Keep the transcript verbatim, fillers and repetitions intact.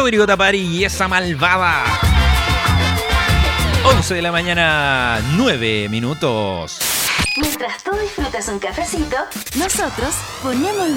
Rodrigo Tapari y esa malvada. once de la mañana, nueve minutos. Mientras tú disfrutas un cafecito, nosotros ponemos